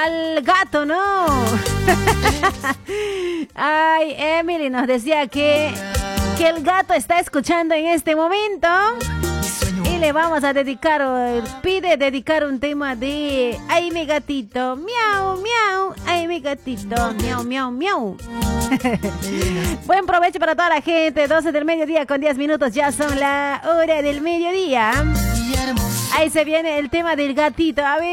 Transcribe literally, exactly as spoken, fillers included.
al gato, ¿no? Ay, Emily nos decía que, que el gato está escuchando en este momento. Y le vamos a dedicar, pide dedicar un tema de ay mi gatito, miau, miau, ay mi gatito, miau, miau, miau. Buen provecho para toda la gente, doce del mediodía con diez minutos, ya son la hora del mediodía. Ahí se viene el tema del gatito, a ver.